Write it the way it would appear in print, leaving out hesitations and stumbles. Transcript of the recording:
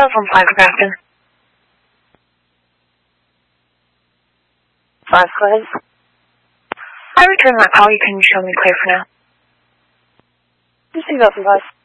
cell phone flag for Grafton. 5, go ahead. I returned that call. You can show me clear for now. Just leave out for 5.